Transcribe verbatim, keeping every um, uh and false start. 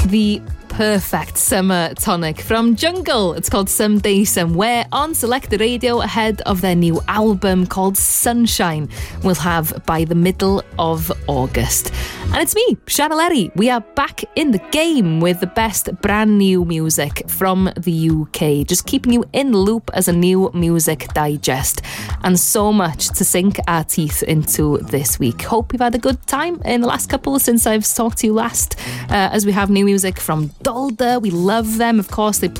the perfect summer tonic from Jungle. It's called Someday Somewhere on Selected Radio ahead of their new album called Sunshine. We'll have by the middle of August. And it's me, Shanna Lerry. We are back in the game with the best brand new music from the U K. Just keeping you in the loop as a new music digest. And so much to sink our teeth into this week. Hope you've had a good time in the last couple since I've talked to you last. Uh, as we have new music from Dolda. We love them. Of course, they